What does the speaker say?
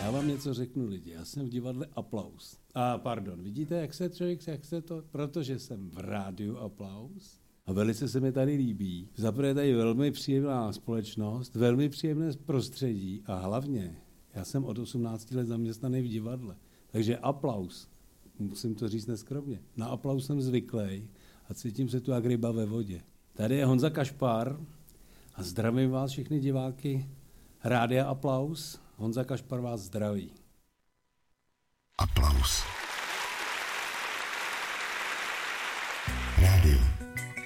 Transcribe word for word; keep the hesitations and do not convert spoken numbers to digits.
Já vám něco řeknu, lidi. Já jsem v divadle Aplaus. A pardon, vidíte, jak se člověk, jak se to, protože jsem v rádiu Aplaus. A velice se mi tady líbí. Zaprvé tady velmi příjemná společnost, velmi příjemné prostředí a hlavně já jsem od osmnácti let zaměstnaný v divadle. Takže Aplaus, musím to říct neskromně, na Aplaus jsem zvyklý a cítím se tu jak ryba ve vodě. Tady je Honza Kašpar a zdravím vás všechny diváky Rádia Aplaus. Honza Kašpar vás zdraví. Aplaus.